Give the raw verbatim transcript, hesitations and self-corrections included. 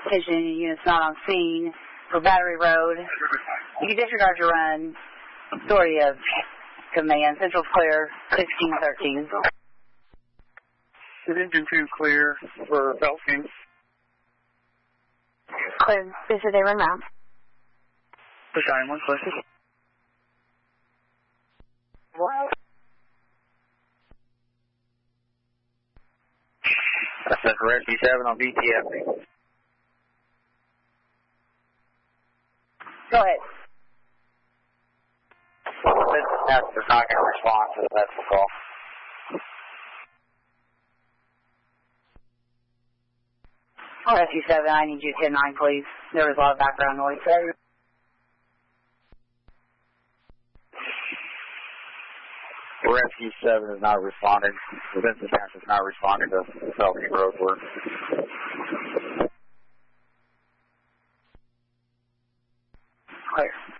Pigeon unit's not on scene for Battery Road. You can disregard your run. Authority of command. Central clear, sixteen thirteen. Is engine two clear for Falcon? Clear. This is a run round. Push iron one, close. That's for S C seven on B T F. Go ahead. That's not going to respond to that's the call. Oh, S C seven, I need you to ten nine, please. There was a lot of background noise. Where S C seven is not responding. The Vincent Pass is not responding to Falcon Road work. Clear.